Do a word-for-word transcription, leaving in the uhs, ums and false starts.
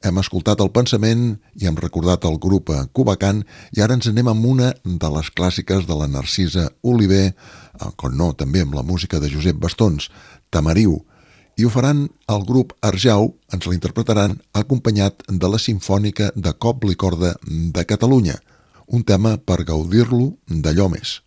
Hem escoltat el pensament i hem recordat el grup Cubacant i ara ens anem amb una de les clàssiques de la Narcisa Oliver, com no, també amb la música de Josep Bastons, Tamariu, i ho faran el grup Arjau, ens la interpretaran acompanyat de la Simfònica de Cobla i Corda de Catalunya, un tema per gaudir-lo d'allò més.